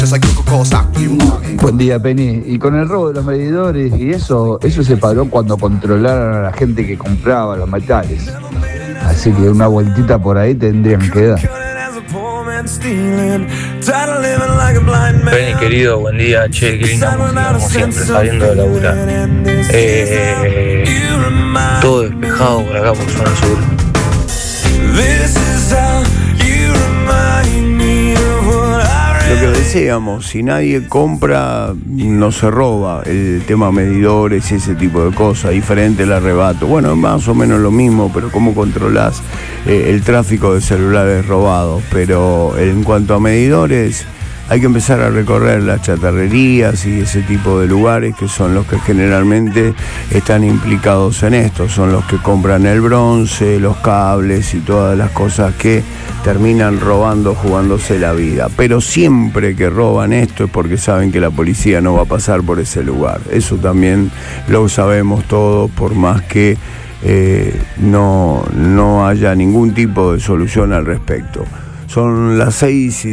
Buen día, Penny. Y con el robo de los medidores y eso se paró cuando controlaron a la gente que compraba los metales. Así que una vueltita por ahí tendrían que dar. Penny, querido, buen día. Che, qué linda música, como siempre, saliendo de laburar. Todo despejado por acá por zona sur. Lo que decíamos, si nadie compra, no se roba. El tema medidores y ese tipo de cosas, diferente el arrebato. Bueno, es más o menos lo mismo, pero ¿cómo controlás el tráfico de celulares robados? Pero en cuanto a medidores, hay que empezar a recorrer las chatarrerías y ese tipo de lugares que son los que generalmente están implicados en esto. Son los que compran el bronce, los cables y todas las cosas que terminan robando, jugándose la vida. Pero siempre que roban esto es porque saben que la policía no va a pasar por ese lugar. Eso también lo sabemos todos, por más que no haya ningún tipo de solución al respecto. Son las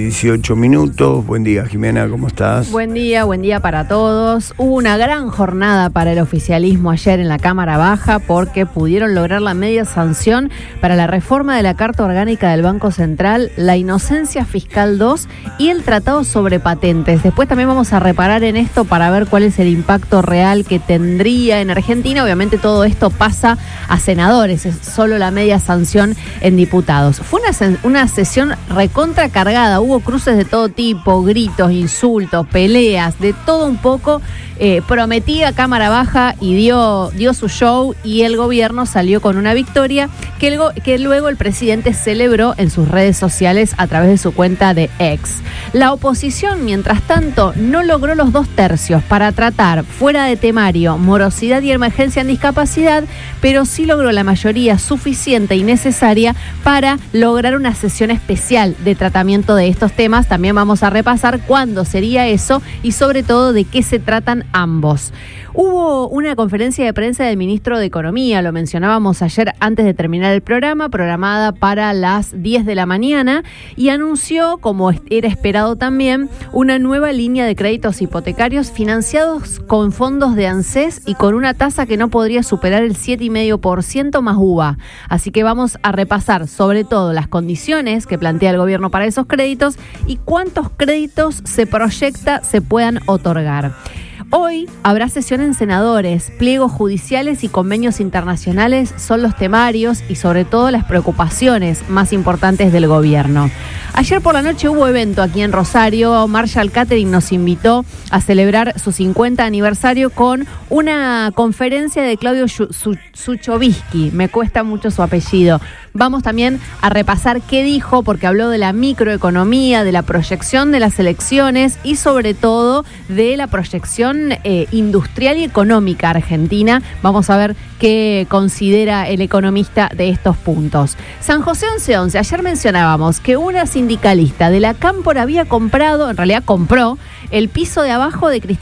6:18. Buen día, Jimena, ¿cómo estás? Buen día para todos. Hubo una gran jornada para el oficialismo ayer en la Cámara Baja porque pudieron lograr la media sanción para la reforma de la Carta Orgánica del Banco Central, la inocencia fiscal 2 y el tratado sobre patentes. Después también vamos a reparar en esto para ver cuál es el impacto real que tendría en Argentina. Obviamente todo esto pasa a senadores, es solo la media sanción en diputados. Fue una sesión recontra cargada, hubo cruces de todo tipo, gritos, insultos, peleas, de todo un poco. Prometía Cámara Baja y dio su show, y el gobierno salió con una victoria que luego el presidente celebró en sus redes sociales a través de su cuenta de X. La oposición, mientras tanto, no logró los 2/3 para tratar fuera de temario morosidad y emergencia en discapacidad, pero sí logró la mayoría suficiente y necesaria para lograr una sesión especial de tratamiento de estos temas. También vamos a repasar cuándo sería eso y sobre todo de qué se tratan ambos. Hubo una conferencia de prensa del ministro de Economía, lo mencionábamos ayer antes de terminar el programa, programada para las 10 de la mañana, y anunció, como era esperado también, una nueva línea de créditos hipotecarios financiados con fondos de ANSES y con una tasa que no podría superar el 7,5% más UVA. Así que vamos a repasar sobre todo las condiciones que plantea el gobierno para esos créditos y cuántos créditos se proyecta se puedan otorgar. Hoy habrá sesión en senadores, pliegos judiciales y convenios internacionales son los temarios y sobre todo las preocupaciones más importantes del gobierno. Ayer por la noche hubo evento aquí en Rosario. Marshall Catering nos invitó a celebrar su 50 aniversario con una conferencia de Claudio Suchovsky. Me cuesta mucho su apellido. Vamos también a repasar qué dijo, porque habló de la microeconomía, de la proyección de las elecciones y sobre todo de la proyección industrial y económica argentina. Vamos a ver qué considera el economista de estos puntos. San José 1111, ayer mencionábamos que una sindicalista de la Cámpora había comprado, en realidad compró, el piso de abajo de Cristina